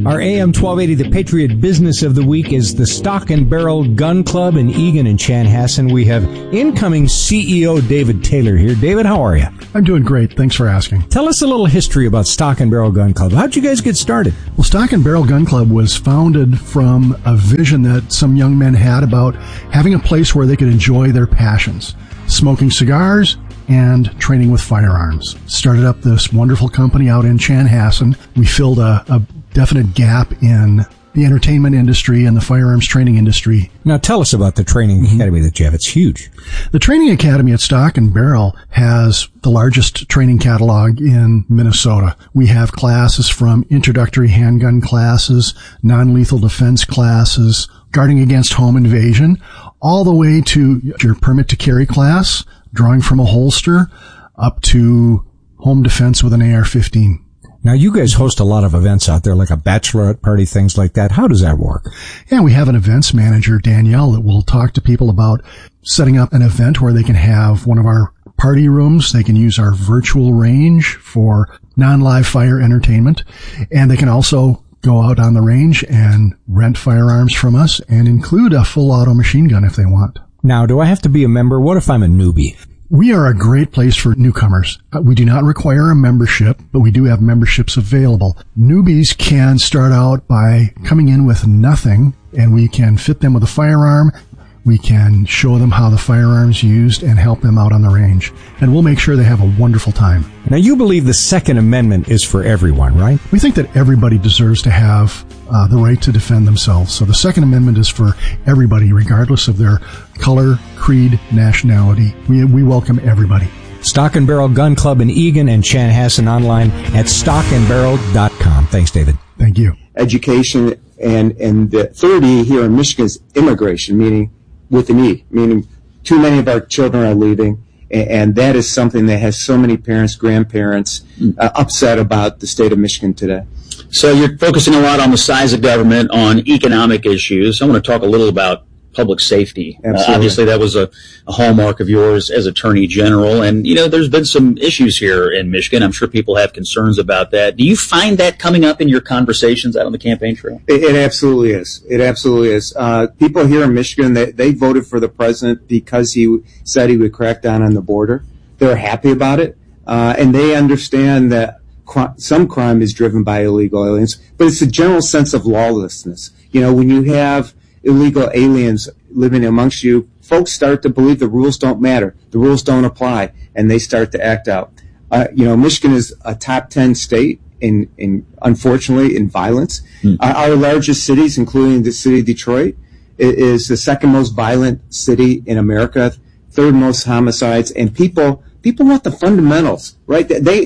Our AM 1280 The Patriot Business of the Week is the Stock and Barrel Gun Club in Eagan and Chanhassen. We have incoming CEO David Taylor here. David, how are you? I'm doing great. Thanks for asking. Tell us a little history about Stock and Barrel Gun Club. How'd you guys get started? Well, Stock and Barrel Gun Club was founded from a vision that some young men had about having a place where they could enjoy their passions, smoking cigars and training with firearms. Started up this wonderful company out in Chanhassen. We filled a definite gap in the entertainment industry and the firearms training industry. Now tell us about the training academy that you have. It's huge. The training academy at Stock and Barrel has the largest training catalog in Minnesota. We have classes from introductory handgun classes, non-lethal defense classes, guarding against home invasion, all the way to your permit to carry class, drawing from a holster, up to home defense with an AR-15. Now, you guys host a lot of events out there, like a bachelorette party, things like that. How does that work? Yeah, we have an events manager, Danielle, that will talk to people about setting up an event where they can have one of our party rooms. They can use our virtual range for non-live fire entertainment. And they can also go out on the range and rent firearms from us and include a full auto machine gun if they want. Now, do I have to be a member? What if I'm a newbie? We are a great place for newcomers. We do not require a membership, but we do have memberships available. Newbies can start out by coming in with nothing, and we can fit them with a firearm. We can show them how the firearm's used and help them out on the range. And we'll make sure they have a wonderful time. Now, you believe the Second Amendment is for everyone, right? We think that everybody deserves to have the right to defend themselves. So the Second Amendment is for everybody, regardless of their color, creed, nationality. We welcome everybody. Stock and Barrel Gun Club in Eagan and Chanhassen, online at stockandbarrel.com. Thanks, David. Thank you. Education and the third E here in Michigan is immigration, meaning with an E, meaning too many of our children are leaving, and that is something that has so many parents, grandparents upset about the state of Michigan today. So you're focusing a lot on the size of government, on economic issues. I want to talk a little about public safety. Obviously, that was a hallmark of yours as Attorney General. And, you know, there's been some issues here in Michigan. I'm sure people have concerns about that. Do you find that coming up in your conversations out on the campaign trail? It absolutely is. It absolutely is. People here in Michigan, they voted for the president because he said he would crack down on the border. They're happy about it. And they understand that some crime is driven by illegal aliens, but it's a general sense of lawlessness. You know, when you have illegal aliens living amongst you, folks start to believe the rules don't matter, the rules don't apply, and they start to act out. You know, Michigan is a top 10 state in unfortunately in violence. Our largest cities, including the city of Detroit, is the second most violent city in America, third most homicides, and people want the fundamentals, right? They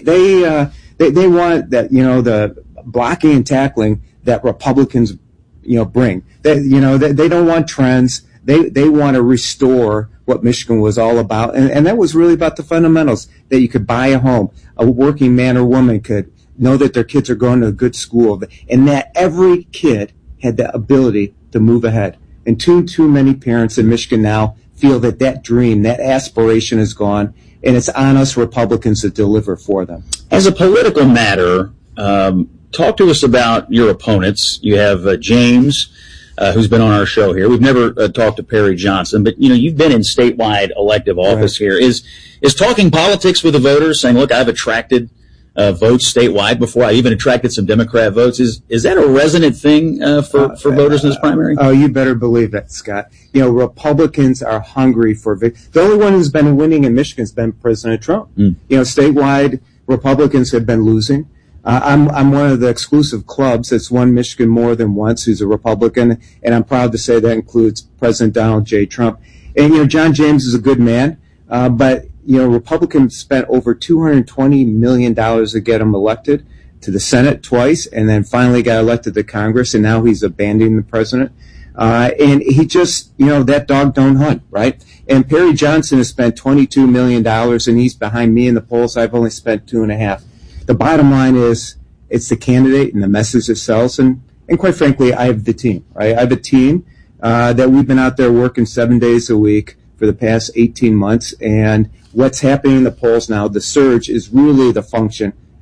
want that, you know, the blocking and tackling that Republicans bring. They don't want trends. They want to restore what Michigan was all about. And that was really about the fundamentals, that you could buy a home. A working man or woman could know that their kids are going to a good school, and that every kid had the ability to move ahead. And too many parents in Michigan now feel that dream, that aspiration is gone, and it's on us Republicans to deliver for them. As a political matter, talk to us about your opponents. You have James, who's been on our show here. We've never talked to Perry Johnson, but you've been in statewide elective office here. Is talking politics with the voters, saying, "Look, I've attracted votes statewide before. I even attracted some Democrat votes." Is that a resonant thing for voters in this primary? Oh, you better believe it, Scott. Republicans are hungry for victory. The only one who's been winning in Michigan has been President Trump. Statewide Republicans have been losing. I'm one of the exclusive clubs that's won Michigan more than once who's a Republican, and I'm proud to say that includes President Donald J. Trump. And, John James is a good man, but, Republicans spent over $220 million to get him elected to the Senate twice, and then finally got elected to Congress, and now he's abandoning the president. And he just, that dog don't hunt, right? And Perry Johnson has spent $22 million, and he's behind me in the polls. I've only spent $2.5 million. The bottom line is it's the candidate and the message it sells, and quite frankly, I have the team, right? I have a team that we've been out there working 7 days a week for the past 18 months, and what's happening in the polls now, the surge, is really the function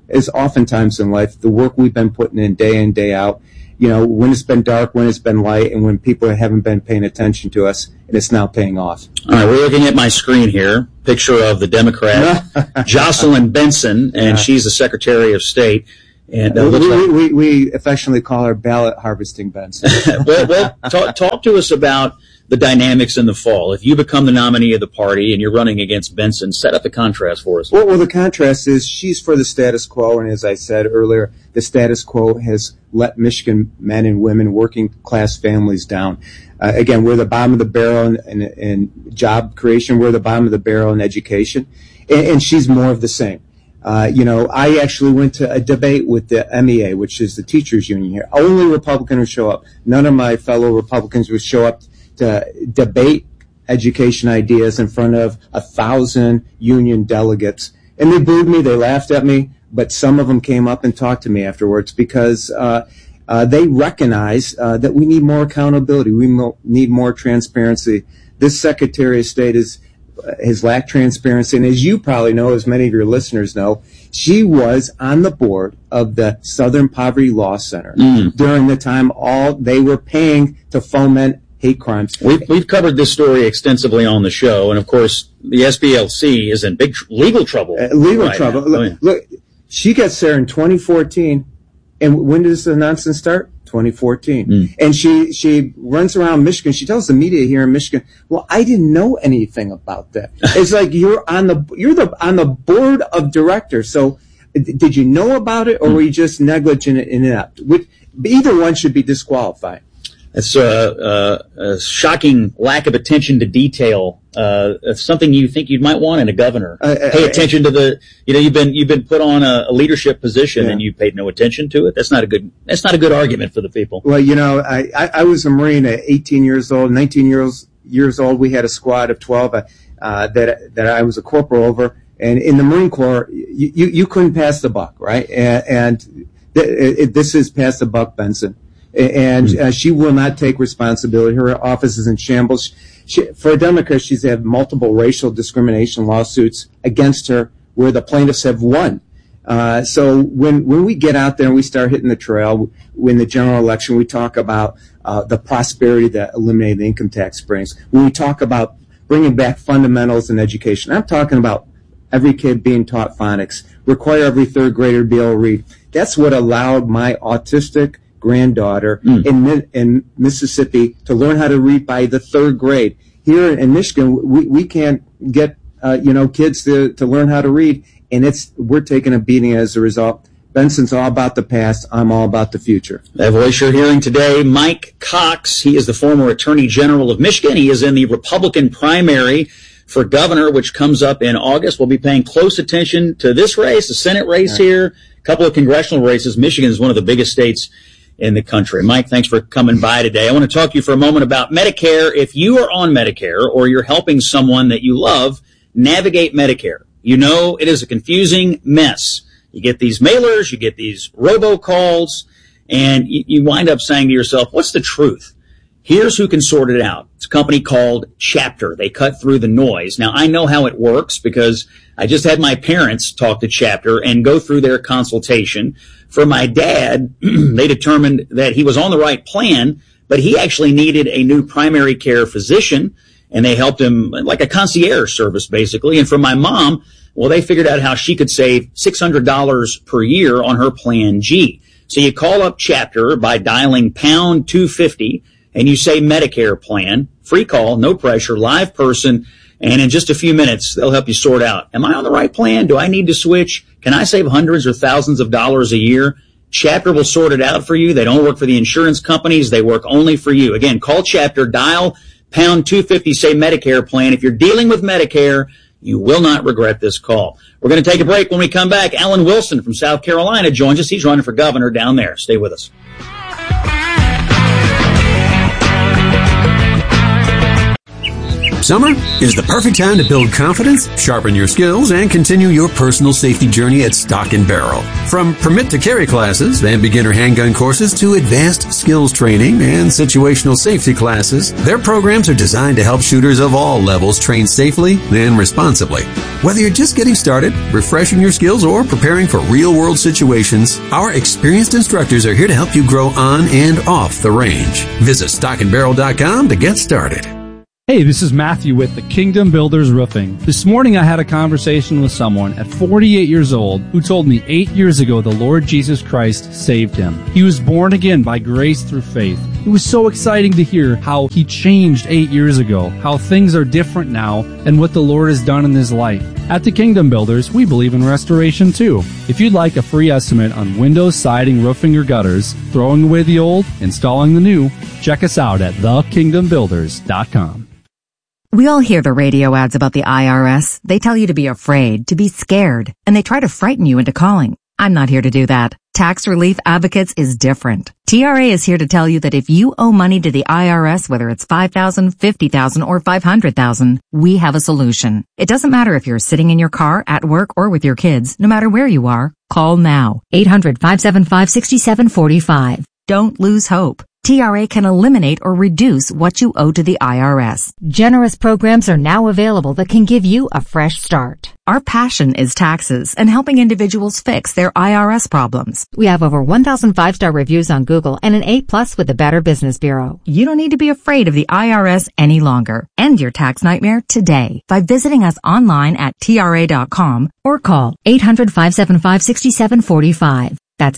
is oftentimes in life the work we've been putting in, day out, when it's been dark, when it's been light, and when people haven't been paying attention to us, and it's now paying off. All right, we're looking at my screen here, picture of the Democrat, Jocelyn Benson, and she's the Secretary of State. And we affectionately call her ballot harvesting Benson. well, talk to us about the dynamics in the fall. If you become the nominee of the party and you're running against Benson, set up the contrast for us. Well, the contrast is she's for the status quo, and as I said earlier, the status quo has let Michigan men and women, working class families down. Again, we're the bottom of the barrel in job creation. We're the bottom of the barrel in education, and she's more of the same. I actually went to a debate with the MEA, which is the teachers union here. Only Republican would show up. None of my fellow Republicans would show up to debate education ideas in front of 1,000 union delegates. And they booed me, they laughed at me, but some of them came up and talked to me afterwards because they recognize that we need more accountability. We need more transparency. This Secretary of State has lacked transparency. And as you probably know, as many of your listeners know, she was on the board of the Southern Poverty Law Center during the time they were paying to foment hate crimes. We've covered this story extensively on the show, and of course, the SPLC is in big legal trouble. Trouble. Look, she gets there in 2014, and when does the nonsense start? 2014. And she runs around Michigan. She tells the media here in Michigan, "Well, I didn't know anything about that." It's like you're on the board of directors. So, did you know about it, or were you just negligent and inept? Either one should be disqualified. It's a shocking lack of attention to detail. It's something you think you might want in a governor. Pay attention to you've been put on a leadership position and you paid no attention to it. That's not a good argument for the people. Well, I was a Marine at 18 years old, 19 years old. We had a squad of 12 that I was a corporal over. And in the Marine Corps, you couldn't pass the buck, right? And this is pass the buck, Benson. And she will not take responsibility. Her office is in shambles. For a Democrat, she's had multiple racial discrimination lawsuits against her where the plaintiffs have won. So when we get out there and we start hitting the trail, in the general election, we talk about the prosperity that eliminating the income tax brings. When we talk about bringing back fundamentals in education, I'm talking about every kid being taught phonics, require every third grader to be able to read. That's what allowed my autistic granddaughter in Mississippi to learn how to read by the third grade. Here in Michigan, we can't get kids to learn how to read, and we're taking a beating as a result. Benson's all about the past. I'm all about the future. That voice you're hearing today, Mike Cox. He is the former Attorney General of Michigan. He is in the Republican primary for governor, which comes up in August. We'll be paying close attention to this race, the Senate race here, a couple of congressional races. Michigan is one of the biggest states in the country. Mike, thanks for coming by today. I want to talk to you for a moment about Medicare. If you are on Medicare or you're helping someone that you love navigate Medicare, it is a confusing mess. You get these mailers, you get these robocalls, and you wind up saying to yourself, what's the truth? Here's who can sort it out. It's a company called Chapter. They cut through the noise. Now, I know how it works because I just had my parents talk to Chapter and go through their consultation. For my dad, they determined that he was on the right plan, but he actually needed a new primary care physician, and they helped him like a concierge service, basically. And for my mom, well, they figured out how she could save $600 per year on her Plan G. So you call up Chapter by dialing pound 250, and you say Medicare plan, free call, no pressure, live person, and in just a few minutes, they'll help you sort out, am I on the right plan? Do I need to switch? Can I save hundreds or thousands of dollars a year? Chapter will sort it out for you. They don't work for the insurance companies. They work only for you. Again, call Chapter, dial pound 250, say Medicare plan. If you're dealing with Medicare, you will not regret this call. We're going to take a break. When we come back, Alan Wilson from South Carolina joins us. He's running for governor down there. Stay with us. Summer is the perfect time to build confidence, sharpen your skills, and continue your personal safety journey at Stock & Barrel. From permit to carry classes and beginner handgun courses to advanced skills training and situational safety classes, their programs are designed to help shooters of all levels train safely and responsibly. Whether you're just getting started, refreshing your skills, or preparing for real-world situations, our experienced instructors are here to help you grow on and off the range. Visit stockandbarrel.com to get started. Hey, this is Matthew with the Kingdom Builders Roofing. This morning I had a conversation with someone at 48 years old who told me 8 years ago the Lord Jesus Christ saved him. He was born again by grace through faith. It was so exciting to hear how he changed 8 years ago, how things are different now, and what the Lord has done in his life. At the Kingdom Builders, we believe in restoration too. If you'd like a free estimate on windows, siding, roofing, or gutters, throwing away the old, installing the new, check us out at thekingdombuilders.com. We all hear the radio ads about the IRS. They tell you to be afraid, to be scared, and they try to frighten you into calling. I'm not here to do that. Tax Relief Advocates is different. TRA is here to tell you that if you owe money to the IRS, whether it's $5,000, $50,000, or $500,000, we have a solution. It doesn't matter if you're sitting in your car, at work, or with your kids. No matter where you are, call now. 800-575-6745. Don't lose hope. TRA can eliminate or reduce what you owe to the IRS. Generous programs are now available that can give you a fresh start. Our passion is taxes and helping individuals fix their IRS problems. We have over 1,000 5-star reviews on Google and an A+ with the Better Business Bureau. You don't need to be afraid of the IRS any longer. End your tax nightmare today by visiting us online at TRA.com or call 800-575-6745. That's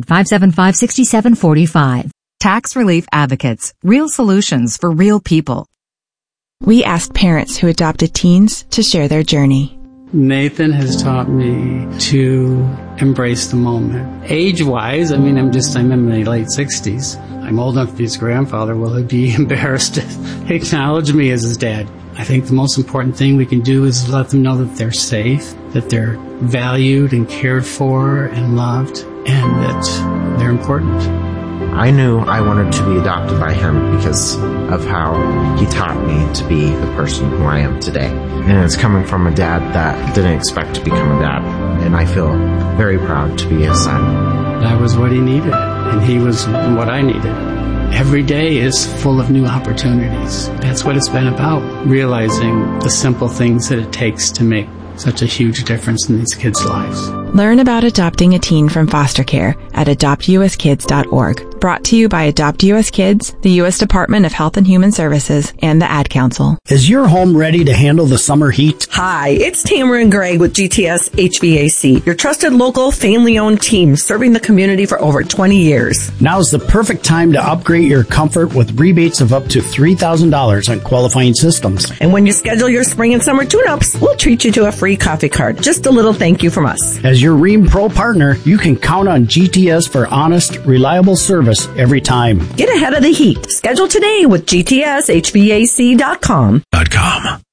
800-575-6745. Tax Relief Advocates. Real solutions for real people. We asked parents who adopted teens to share their journey. Nathan has taught me to embrace the moment. Age-wise, I'm in my late 60s. I'm old enough to be his grandfather. Will he be embarrassed to acknowledge me as his dad? I think the most important thing we can do is let them know that they're safe, that they're valued and cared for and loved, and that they're important. I knew I wanted to be adopted by him because of how he taught me to be the person who I am today. And it's coming from a dad that didn't expect to become a dad. And I feel very proud to be his son. I was what he needed, and he was what I needed. Every day is full of new opportunities. That's what it's been about, realizing the simple things that it takes to make such a huge difference in these kids' lives. Learn about adopting a teen from foster care at adoptuskids.org. Brought to you by Adopt US Kids, the U.S. Department of Health and Human Services, and the Ad Council. Is your home ready to handle the summer heat? Hi, it's Tamara and Greg with GTS HVAC, your trusted local family-owned team serving the community for over 20 years. Now's the perfect time to upgrade your comfort with rebates of up to $3,000 on qualifying systems. And when you schedule your spring and summer tune-ups, we'll treat you to a free coffee card. Just a little thank you from us. As your Rheem Pro partner, you can count on GTS for honest, reliable service every time. Get ahead of the heat. Schedule today with GTSHVAC.com.